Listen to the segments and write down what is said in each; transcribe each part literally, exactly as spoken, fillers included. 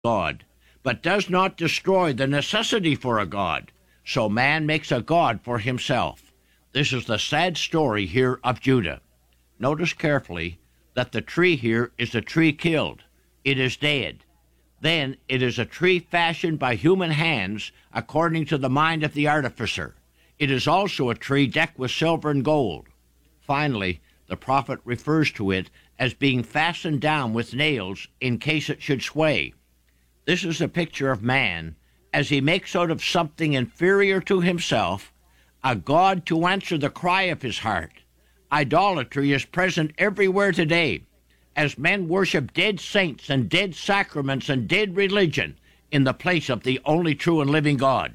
God, but does not destroy the necessity for a God. So man makes a God for himself. This is the sad story here of Judah. Notice carefully that the tree here is a tree killed. It is dead. Then it is a tree fashioned by human hands according to the mind of the artificer. It is also a tree decked with silver and gold. Finally, the prophet refers to it as being fastened down with nails in case it should sway. This is a picture of man as he makes out of something inferior to himself a God to answer the cry of his heart. Idolatry is present everywhere today, as men worship dead saints and dead sacraments and dead religion in the place of the only true and living God.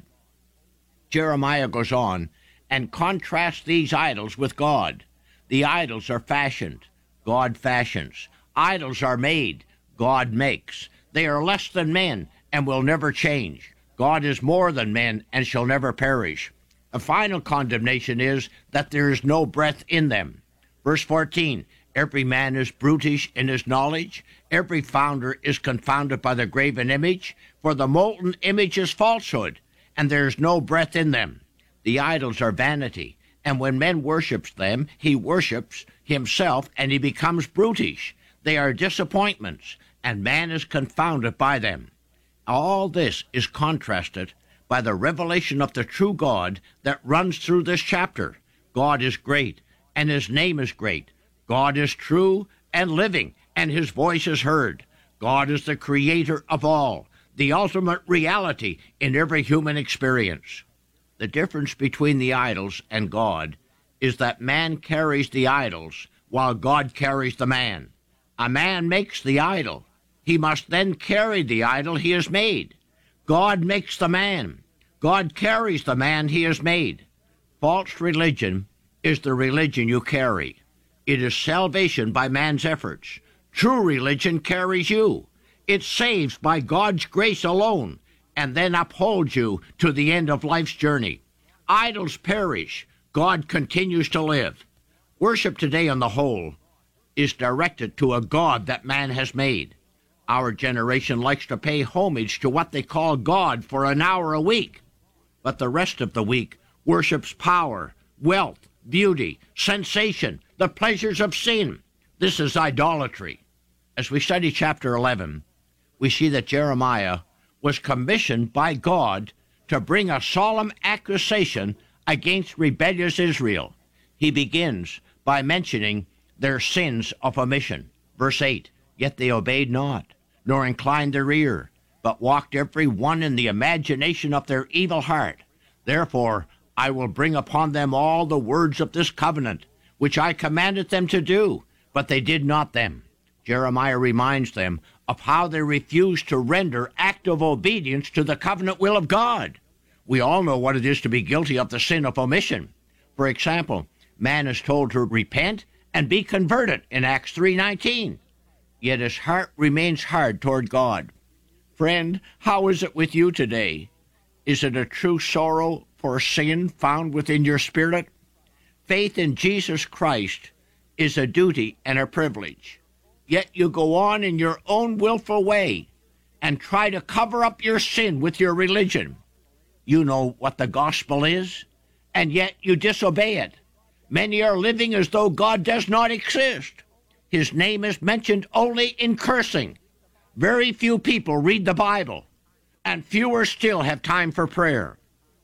Jeremiah goes on and contrasts these idols with God. The idols are fashioned, God fashions. Idols are made, God makes. They are less than men and will never change. God is more than men and shall never perish. A final condemnation is that there is no breath in them. Verse fourteen, every man is brutish in his knowledge. Every founder is confounded by the graven image. For the molten image is falsehood, and there is no breath in them. The idols are vanity, and when man worships them, he worships himself, and he becomes brutish. They are disappointments, and man is confounded by them. All this is contrasted by the revelation of the true God that runs through this chapter. God is great, and his name is great. God is true and living, and his voice is heard. God is the creator of all, the ultimate reality in every human experience. The difference between the idols and God is that man carries the idols while God carries the man. A man makes the idol. He must then carry the idol he has made. God makes the man. God carries the man he has made. False religion is the religion you carry. It is salvation by man's efforts. True religion carries you. It saves by God's grace alone, and then upholds you to the end of life's journey. Idols perish. God continues to live. Worship today on the whole is directed to a God that man has made. Our generation likes to pay homage to what they call God for an hour a week, but the rest of the week worships power, wealth, beauty, sensation, the pleasures of sin. This is idolatry. As we study chapter eleven, we see that Jeremiah was commissioned by God to bring a solemn accusation against rebellious Israel. He begins by mentioning their sins of omission. Verse eight, yet they obeyed not, nor inclined their ear, but walked every one in the imagination of their evil heart. Therefore I will bring upon them all the words of this covenant, which I commanded them to do, but they did not them. Jeremiah reminds them of how they refused to render active obedience to the covenant will of God. We all know what it is to be guilty of the sin of omission. For example, man is told to repent and be converted in Acts three nineteen. Yet his heart remains hard toward God. Friend, how is it with you today? Is it a true sorrow for sin found within your spirit? Faith in Jesus Christ is a duty and a privilege. Yet you go on in your own willful way and try to cover up your sin with your religion. You know what the gospel is, and yet you disobey it. Many are living as though God does not exist. His name is mentioned only in cursing. Very few people read the Bible, and fewer still have time for prayer.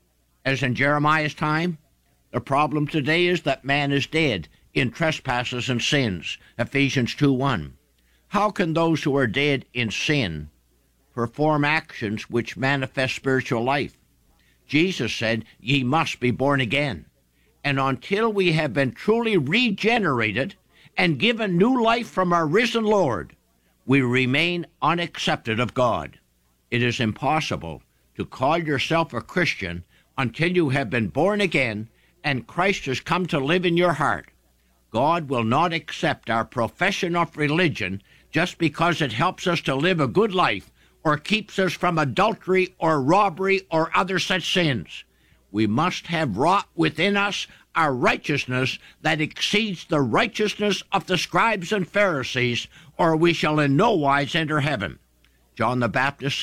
As in Jeremiah's time, the problem today is that man is dead in trespasses and sins, Ephesians two one. How can those who are dead in sin perform actions which manifest spiritual life? Jesus said, ye must be born again. And until we have been truly regenerated and given new life from our risen Lord, we remain unaccepted of God. It is impossible to call yourself a Christian until you have been born again and Christ has come to live in your heart. God will not accept our profession of religion just because it helps us to live a good life or keeps us from adultery or robbery or other such sins. We must have wrought within us a righteousness that exceeds the righteousness of the scribes and Pharisees, or we shall in no wise enter heaven. John the Baptist